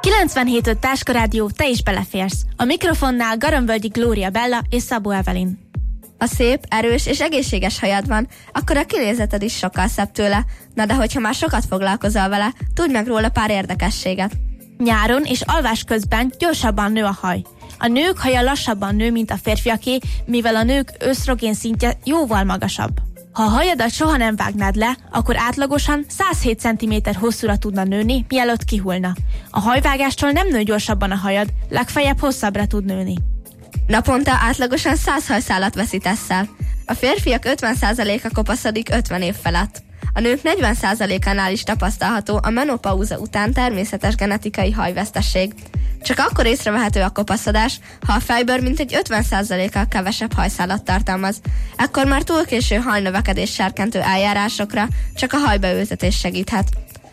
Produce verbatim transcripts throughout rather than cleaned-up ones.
kilencvenhét öt Táska Rádió, te is beleférsz. A mikrofonnál Garambölgyi Glória Bella és Szabó Evelyn. Ha szép, erős és egészséges hajad van, akkor a kinézeted is sokkal szebb tőle. Na de hogyha már sokat foglalkozol vele, tudj meg róla pár érdekességet. Nyáron és alvás közben gyorsabban nő a haj. A nők haja lassabban nő, mint a férfiaké, mivel a nők ösztrogén szintje jóval magasabb. Ha a hajadat soha nem vágnád le, akkor átlagosan száz hét centiméter hosszúra tudna nőni, mielőtt kihullna. A hajvágástól nem nő gyorsabban a hajad, legfeljebb hosszabbra tud nőni. Naponta átlagosan száz hajszálat veszítesz el. A férfiak ötven százaléka kopaszodik ötven év felett. A nők negyven százalékánál is tapasztalható a menopauza után természetes genetikai hajvesztesség. Csak akkor észrevehető a kopaszodás, ha a fejbőr mintegy ötven százalékkal kevesebb hajszálat tartalmaz. Ekkor már túl késő hajnövekedés serkentő eljárásokra, csak a hajbeültetés segíthet.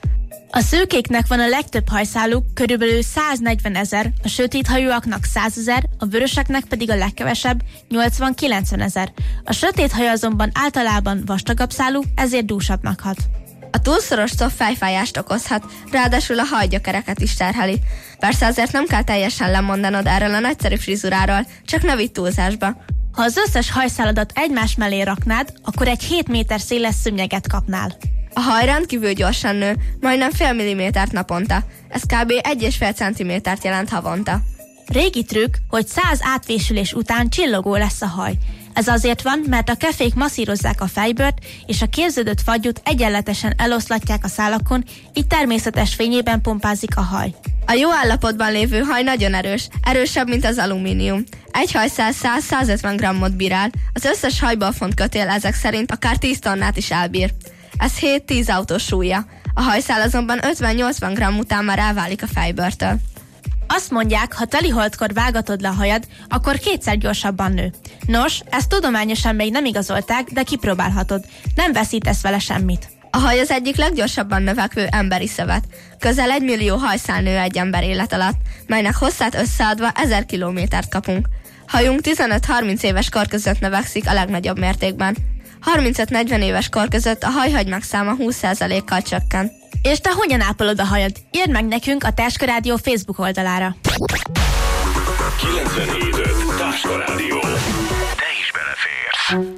A szőkéknek van a legtöbb hajszáluk, körülbelül száznegyven ezer, a sötéthajúaknak száz ezer, a vöröseknek pedig a legkevesebb, nyolcvan-kilencven ezer. A sötét haj azonban általában vastagabb szálú, ezért dúsabbnak hat. A túlszoros cob fejfájást okozhat, ráadásul a hajgyökereket is terheli. Persze azért nem kell teljesen lemondanod erről a nagyszerű frizuráról, csak ne vidd túlzásba. Ha az összes hajszáladat egymás mellé raknád, akkor egy hét méter széles szőnyeget kapnál. A haj rendkívül gyorsan nő, majdnem fél millimétert naponta. Ez kb. egy egész öt centimétert jelent havonta. Régi trükk, hogy száz átvésülés után csillogó lesz a haj. Ez azért van, mert a kefék masszírozzák a fejbőrt, és a képződött fagyút egyenletesen eloszlatják a szálakon, így természetes fényében pompázik a haj. A jó állapotban lévő haj nagyon erős, erősebb, mint az alumínium. Egy hajszál száz-százötven grammot bír el, az összes hajból font kötél ezek szerint akár tíz tonnát is elbír. Ez hét-tíz autós súlya. A hajszál azonban ötven-nyolcvan gramm után már elválik a fejbőrtől. Azt mondják, ha teliholdkor vágatod le a hajad, akkor kétszer gyorsabban nő. Nos, ezt tudományosan még nem igazolták, de kipróbálhatod. Nem veszítesz vele semmit. A haj az egyik leggyorsabban növekvő emberi szövet. Közel egy millió hajszál nő egy ember élet alatt, melynek hosszát összeadva ezer kilométert kapunk. Hajunk tizenöt-harminc éves kor között növekszik a legnagyobb mértékben. harmincöt-negyven éves kor között a hajhagymák száma húsz százalékkal csökken. És te hogyan ápolod a hajad? Írd meg nekünk a Táska Rádió Facebook oldalára. kilencvenhét öt Táska Rádió. Te is beleférsz.